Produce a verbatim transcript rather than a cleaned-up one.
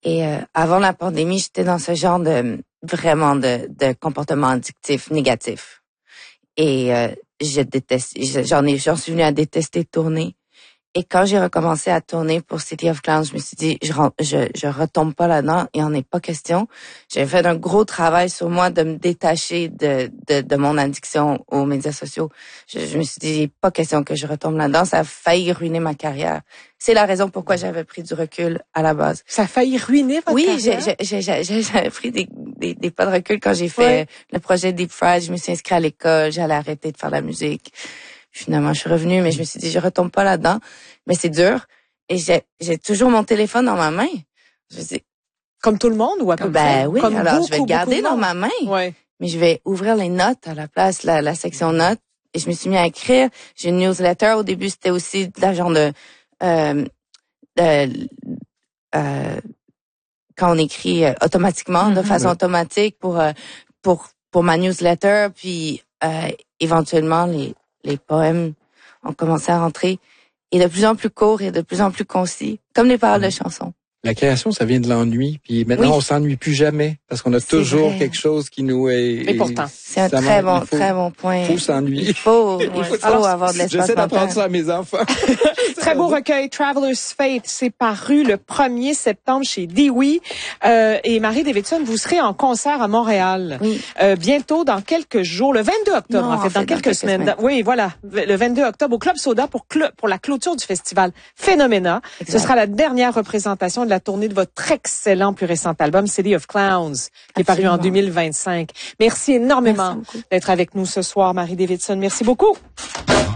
Et euh, avant la pandémie, j'étais dans ce genre de vraiment de, de comportement addictif négatif. Et euh, je déteste, j'en ai, j'en suis venue à détester tourner. Et quand j'ai recommencé à tourner pour City of Clowns, je me suis dit, je, je, je retombe pas là-dedans, il en est pas question. J'ai fait un gros travail sur moi de me détacher de, de, de mon addiction aux médias sociaux. Je, je me suis dit, il n'est pas question que je retombe là-dedans. Ça a failli ruiner ma carrière. C'est la raison pourquoi j'avais pris du recul à la base. Ça a failli ruiner votre oui, carrière? Oui, j'ai, j'ai, j'ai, j'avais pris des, des, des pas de recul quand j'ai fait ouais. le projet Deep Fried. Je me suis inscrite à l'école, j'allais arrêter de faire de la musique. Finalement, je suis revenue, mais je me suis dit, je retombe pas là-dedans. Mais c'est dur. Et j'ai, j'ai toujours mon téléphone dans ma main. Je me dis, comme tout le monde ou à peu ben près? Oui, comme alors beaucoup, je vais le garder dans ma main. Ouais. Mais je vais ouvrir les notes à la place, la, la section notes. Et je me suis mis à écrire. J'ai une newsletter. Au début, c'était aussi de la genre de, euh, de euh, quand on écrit euh, automatiquement, mm-hmm. de façon automatique pour, euh, pour, pour ma newsletter. Puis, euh, éventuellement, les, les poèmes ont commencé à rentrer. Et de plus en plus courts et de plus en plus concis, comme les paroles mmh. de chansons. La création, ça vient de l'ennui. Puis maintenant, oui. on s'ennuie plus jamais parce qu'on a c'est toujours vrai. quelque chose qui nous est. Et pourtant, c'est un très bon, faut, très bon point. Il faut s'ennuyer. Il faut, il faut, faut Alors, avoir de l'espace. J'essaie d'apprendre ça à mes enfants. Très beau recueil, Traveler's Fate. C'est paru le premier septembre chez Dewey. Euh, et Marie Davidson, vous serez en concert à Montréal. Oui. Euh, bientôt, dans quelques jours, le vingt-deux octobre, non, en fait, dans, fait, quelques, dans quelques semaines. semaines. Oui, voilà. Le vingt-deux octobre au Club Soda pour, cl- pour la clôture du festival Phénoména. Exact. Ce sera la dernière représentation de la tournée de votre excellent plus récent album, City of Clowns, qui est paru en deux mille vingt-cinq. Merci énormément Merci d'être avec nous ce soir, Marie Davidson. Merci beaucoup.